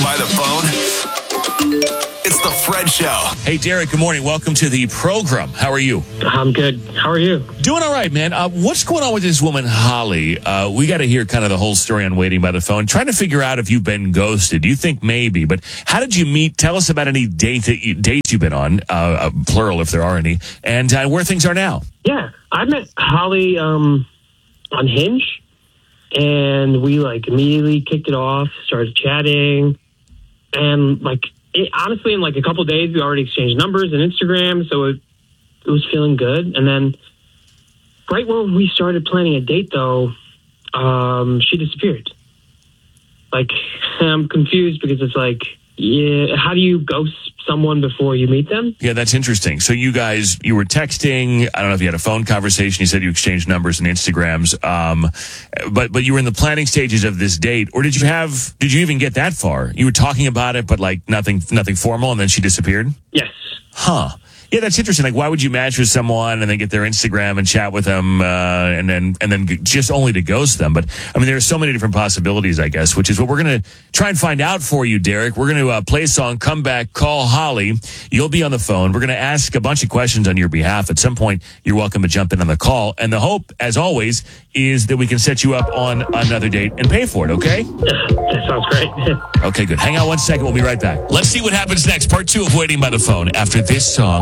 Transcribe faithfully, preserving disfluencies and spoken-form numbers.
by the phone? It's the Fred Show. Hey, Derek, good morning. Welcome to the program. How are you? I'm good. How are you? Doing all right, man. Uh, what's going on with this woman, Holly? Uh, we got to hear kind of the whole story on Waiting by the Phone. Trying to figure out if you've been ghosted. You think maybe, but how did you meet? Tell us about any date that you, dates you've been on, uh, plural if there are any, and uh, where things are now. Yeah, I met Holly um, on Hinge, and we like immediately kicked it off, started chatting, and like it, honestly, in like a couple of days, we already exchanged numbers and Instagram, so it, it was feeling good. And then right when we started planning a date, though, um, she disappeared. Like, I'm confused because it's like, yeah, how do you ghost someone before you meet them? Yeah, that's interesting. So you guys, you were texting. I don't know if you had a phone conversation. You said you exchanged numbers and Instagrams. Um, but but you were in the planning stages of this date, or did you have? Did you even get that far? You were talking about it, but like nothing, nothing formal, and then she disappeared. Yes. Huh. Yeah, that's interesting. Like, why would you match with someone and then get their Instagram and chat with them, uh, and then and then just only to ghost them? But I mean, there are so many different possibilities, I guess, which is what we're going to try and find out for you, Derek. We're going to uh, play a song, come back, call Holly. You'll be on the phone. We're going to ask a bunch of questions on your behalf. At some point, you're welcome to jump in on the call. And the hope, as always, is that we can set you up on another date and pay for it. Okay? That sounds great. Okay, good. Hang on one second. We'll be right back. Let's see what happens next. Part two of Waiting by the Phone after this song.